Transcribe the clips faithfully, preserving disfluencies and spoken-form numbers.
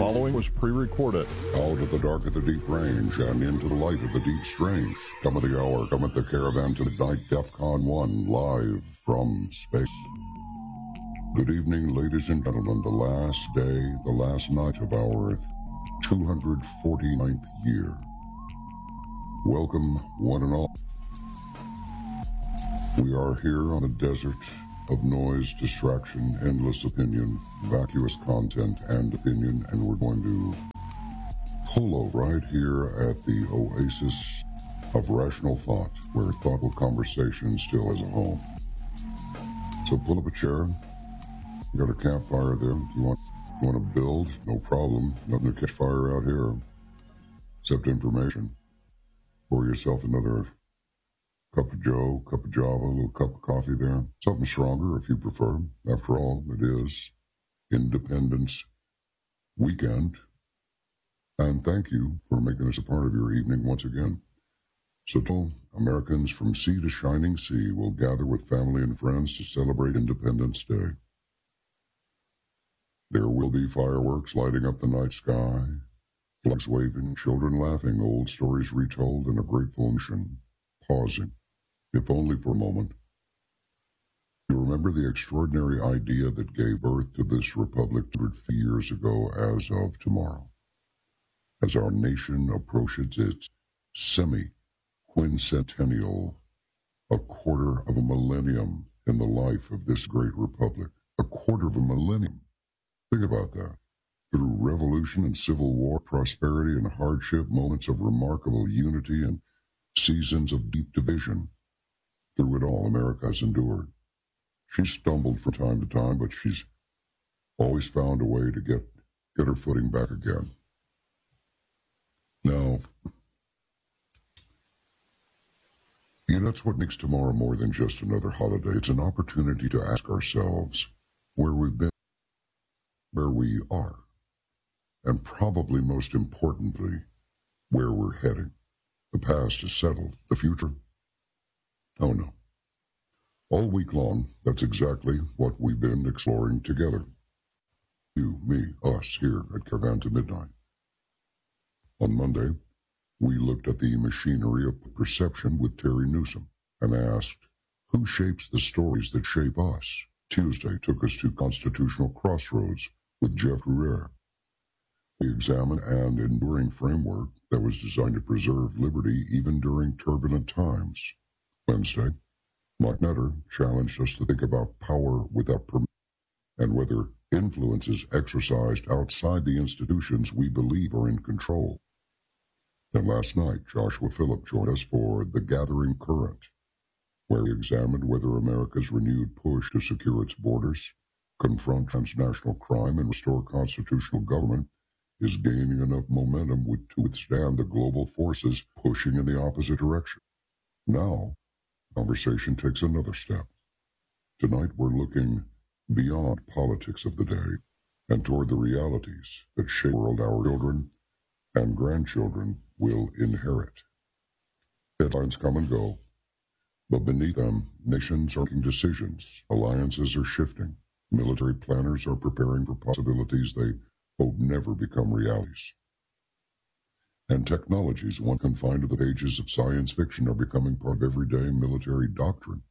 following was pre-recorded. Out of the dark of the deep range and into the light of the deep strange. Come of the hour, cometh the caravan to midnight, DEFCON one, live from space. Good evening, ladies and gentlemen. The last day, the last night of our two hundred forty-ninth year. Welcome, one and all. We are here on a desert of noise, distraction, endless opinion, vacuous content and opinion, and we're going to polo right here at the oasis of rational thought, where thoughtful conversation still has a home. So pull up a chair. You got a campfire there. If you want, you want to build, no problem. Nothing to catch fire out here, except information. Pour yourself another cup of joe, cup of java, a little cup of coffee there. Something stronger if you prefer. After all, it is Independence Weekend. And thank you for making us a part of your evening once again. So tall Americans from sea to shining sea will gather with family and friends to celebrate Independence Day. There will be fireworks lighting up the night sky, flags waving, children laughing, old stories retold, and a grateful nation pausing, if only for a moment. You remember the extraordinary idea that gave birth to this republic one hundred fifty years ago as of tomorrow. As our nation approaches its semi-quincentennial, a quarter of a millennium in the life of this great republic. A quarter of a millennium. Think about that. Through revolution and civil war, prosperity and hardship, moments of remarkable unity and seasons of deep division. Through it all, America has endured. She's stumbled from time to time, but she's always found a way to get, get her footing back again. Now, you know, that's what makes tomorrow more than just another holiday. It's an opportunity to ask ourselves where we've been, where we are, and probably most importantly, where we're heading. The past is settled. The future? Oh no. All week long, that's exactly what we've been exploring together. You, me, us, here at Caravan to Midnight. On Monday, we looked at the machinery of perception with Terry Newsom and asked, who shapes the stories that shape us? Tuesday took us to constitutional crossroads with Jeff Rurer. We examined an enduring framework that was designed to preserve liberty even during turbulent times. Wednesday, Mike Nutter challenged us to think about power without permission and whether influence is exercised outside the institutions we believe are in control. Then last night, Joshua Phillip joined us for The Gathering Current, where we examined whether America's renewed push to secure its borders, confront transnational crime, and restore constitutional government is gaining enough momentum to withstand the global forces pushing in the opposite direction. Now, conversation takes another step. Tonight we're looking beyond politics of the day and toward the realities that shape the world our children and grandchildren will inherit. Headlines come and go, but beneath them, nations are making decisions, alliances are shifting, military planners are preparing for possibilities they hope never become realities. And technologies once confined to the pages of science fiction are becoming part of everyday military doctrine.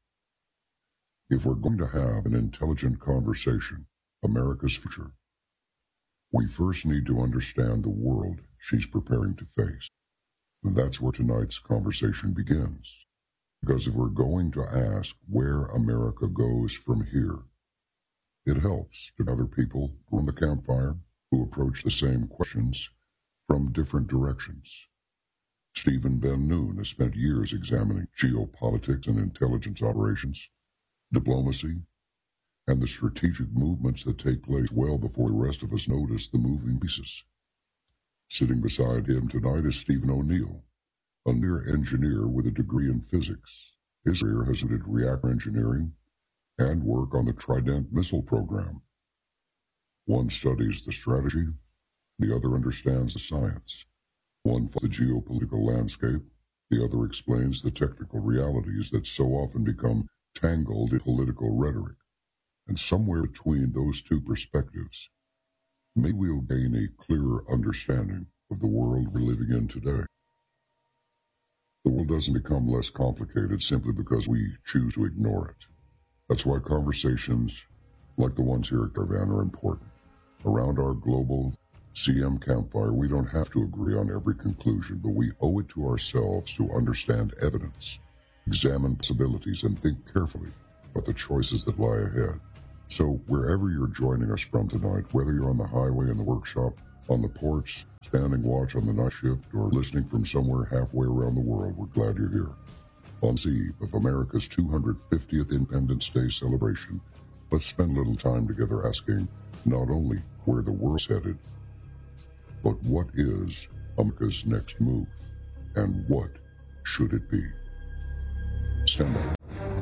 If we're going to have an intelligent conversation, America's future, we first need to understand the world she's preparing to face. And that's where tonight's conversation begins. Because if we're going to ask where America goes from here, it helps to gather people around the campfire who approach the same questions from different directions. Stephen Ben Noon has spent years examining geopolitics and intelligence operations, diplomacy, and the strategic movements that take place well before the rest of us notice the moving pieces. Sitting beside him tonight is Stephen O'Neill, a near engineer with a degree in physics. His career has included reactor engineering and work on the Trident missile program. One studies the strategy, the other understands the science. One follows the geopolitical landscape, the other explains the technical realities that so often become tangled in political rhetoric. And somewhere between those two perspectives maybe we'll gain a clearer understanding of the world we're living in today. The world doesn't become less complicated simply because we choose to ignore it. That's why conversations like the ones here at Caravan are important. Around our global C M campfire, we don't have to agree on every conclusion, but we owe it to ourselves to understand evidence, examine possibilities, and think carefully about the choices that lie ahead. So wherever you're joining us from tonight, whether you're on the highway, in the workshop, on the porch, standing watch on the night shift, or listening from somewhere halfway around the world, we're glad you're here. On the eve of America's two hundred fiftieth Independence Day celebration, let's spend a little time together asking not only where the world's headed, but what is America's next move, and what should it be? Stand by.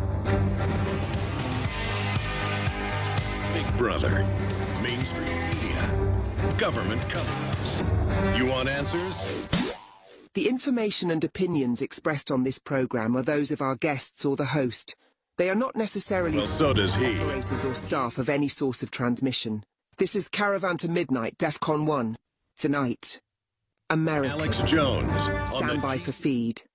Big Brother, mainstream media, government cover-ups. You want answers? The information and opinions expressed on this program are those of our guests or the host. They are not necessarily Well, so does he. operators or staff of any source of transmission. This is Caravan to Midnight, DEFCON one. Tonight, America. Alex Jones. Stand by for feed.